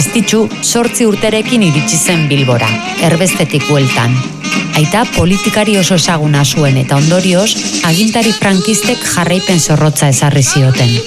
Aristitxu 8 urterekin iritsi zen Bilbora, erbestetik bueltan. Aita politikari oso ezaguna zuen eta ondorioz, agintari frankistek jarraipen zorrotza ezarri zioten.